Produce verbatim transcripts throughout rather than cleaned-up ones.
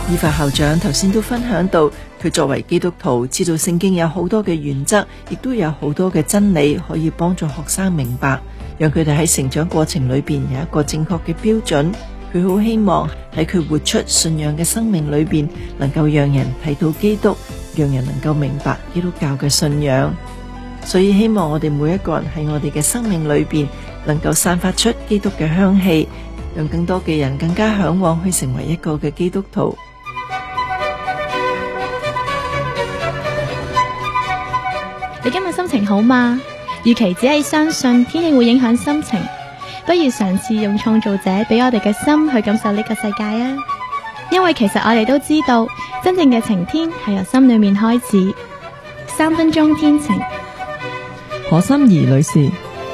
依法校長頭先都分享到，佢作為基督徒，知道聖經有好多嘅原則，亦都有好多嘅真理可以幫助學生明白，讓佢哋喺成長過程裏邊有一個正確嘅標準。佢好希望喺佢活出信仰嘅生命裏邊，能夠讓人睇到基督，讓人能夠明白基督教嘅信仰。所以希望我哋每一個人喺我哋嘅生命裏邊，能夠散發出基督嘅香氣，讓更多嘅人更加向往去成為一個嘅基督徒。 你今日心情好嗎？與其只係相信天氣會影響心情，不如嘗試用創造者俾我哋嘅心去感受呢個世界啊！因為其實我哋都知道，真正嘅晴天係由心裏面開始。三分鐘天晴， 何心怡女士。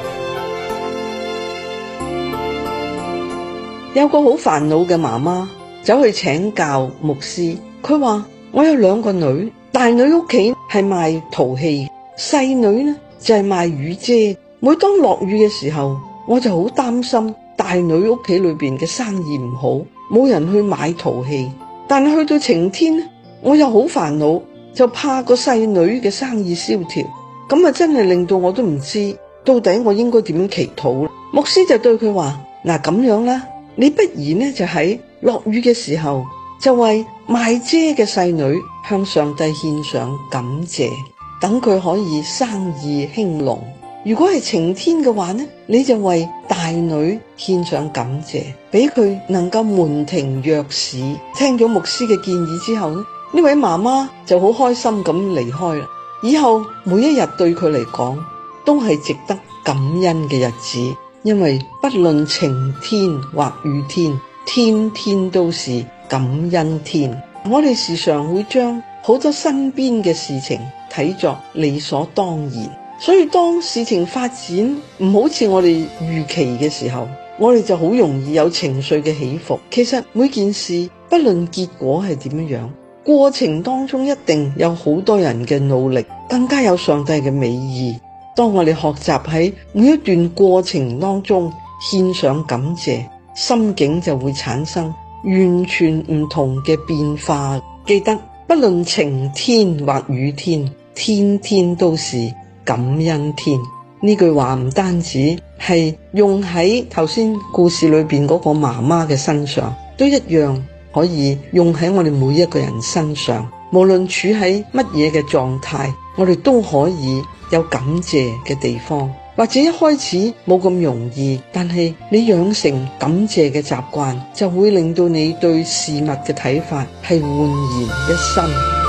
有個好煩惱嘅媽媽走去請教牧師，佢話我有兩個女，大女屋企係賣陶器，細女呢就係賣雨遮。每當落雨嘅時候，我就好擔心大女屋企裏邊嘅生意唔好，冇人去買陶器。但係去到晴天呢，我又好煩惱，就怕個細女嘅生意蕭條。咁啊，真係令到我都唔知到底我應該點樣祈禱。牧師就對佢話：嗱，咁樣啦，你不如呢就喺落雨嘅時候，就為賣遮嘅細女向上帝獻上感謝，等佢可以生意興隆。如果係晴天嘅話呢，你就為大女獻上感謝，俾佢能夠門庭若市。聽咗牧師嘅建議之後呢，呢位媽媽就好開心咁離開啦。以後每一日對佢嚟講都係值得感恩嘅日子，因為不論晴天或雨天，天天都是感恩天。我哋時常會將好多身邊嘅事情睇作理所當然，所以當事情發展唔好似我哋預期嘅時候，我哋就好容易有情緒嘅起伏。其實每件事不論結果係點樣，過程當中一定有好多人嘅努力，更加有上帝嘅美意。當我哋學習喺每一段過程當中獻上感謝，心境就會產生完全唔同嘅變化。記得不論晴天或雨天，天天都是感恩天。呢句話唔單止係用喺頭先故事裏邊嗰個媽媽嘅身上，都一樣可以用喺我哋每一個人身上。無論處喺乜嘢嘅狀態，我哋都可以有感謝嘅地方。或者一開始冇咁容易，但係你養成感謝嘅習慣，就會令到你對事物嘅睇法係煥然一新。